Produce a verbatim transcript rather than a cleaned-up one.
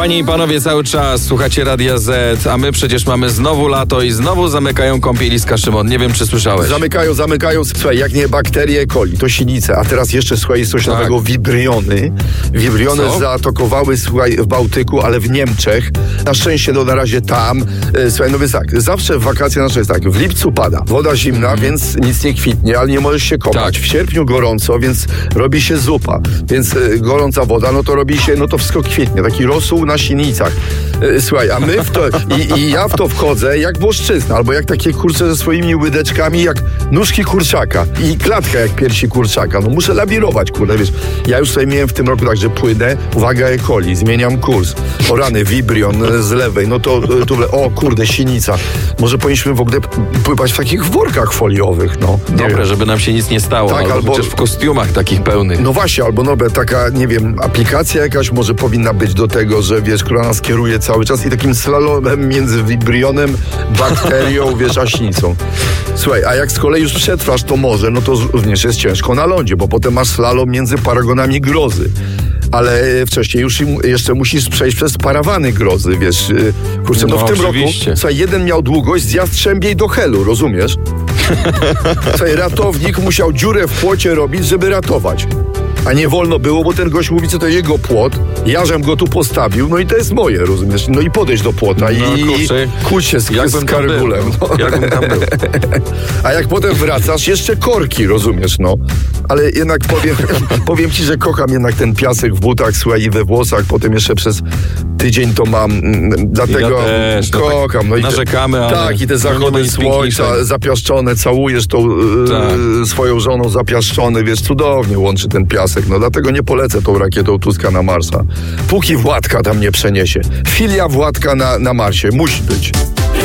Panie i panowie, cały czas słuchacie Radia Z, a my przecież mamy znowu lato i znowu zamykają kąpieliska, Szymon. Nie wiem, czy słyszałeś. Zamykają, zamykają. Słuchaj, jak nie bakterie E. coli, to sinice. A teraz jeszcze, słuchaj, jest coś Tak. nowego, wibriony. Wibriony Co? zaatakowały, słuchaj, w Bałtyku, ale w Niemczech. Na szczęście, no na razie tam. E, Słuchaj, no więc tak, zawsze w wakacje nasze jest tak, w lipcu pada, woda zimna, Mhm. więc nic nie kwitnie, ale nie możesz się kopać. Tak. W sierpniu gorąco, więc robi się zupa. Więc e, gorąca woda, no to robi się, no to wszystko kwitnie. Taki rosół na sinicach. E, Słuchaj, a my w to, i, i ja w to wchodzę jak włoszczyzna, albo jak takie kurcze ze swoimi łydeczkami, jak nóżki kurczaka i klatka jak piersi kurczaka. No muszę lawirować, kurde, wiesz. Ja już sobie miałem w tym roku tak, że płynę, uwaga, E. coli, zmieniam kurs. O rany, wibrion e, z lewej, no to e, tu, o kurde, sinica. Może powinniśmy w ogóle p- pływać w takich workach foliowych, no. Nie Dobre, wiem. żeby nam się nic nie stało, Tak, albo, albo- chociaż w kostiumach takich pełnych. No właśnie, albo no, taka, nie wiem, aplikacja jakaś może powinna być do tego, że wiesz, która nas kieruje cały czas i takim slalomem między wibrionem, bakterią, wiesz, a sinicą. Słuchaj, a jak z kolei już przetrwasz to morze, no to również jest ciężko na lądzie, bo potem masz slalom między paragonami grozy. Ale wcześniej już im- jeszcze musisz przejść przez parawany grozy, wiesz. y, Kurczę, no, No, w tym oczywiście. roku, słuchaj, jeden miał długość z Jastrzębiej do Helu, rozumiesz? Słuchaj, ratownik musiał dziurę w płocie robić, żeby ratować. A nie wolno było, bo ten gość mówi, co to jego płot. Ja żem go tu postawił, no i to jest moje, rozumiesz? No i podejść do płota No, i kurczę, kłóć się z, z Jakbym tam był, kargulem. no. No. Jakbym tam był. A jak potem wracasz, jeszcze korki, rozumiesz, no. Ale jednak powiem, powiem ci, że kocham jednak ten piasek w butach, słuchaj, i we włosach. Potem jeszcze przez tydzień to mam. mm, Dlatego Ja też, no tak kocham. No i te- narzekamy, ale tak, i te no nie ma zachody nic słońca, piękniejszego. zapiaszczone, całujesz tą e, Tak. swoją żoną zapiaszczony, wiesz, cudownie łączy ten piasek. No dlatego nie polecę tą rakietą Tuska na Marsa. Póki Władka tam nie przeniesie. Filia Władka na, na Marsie musi być.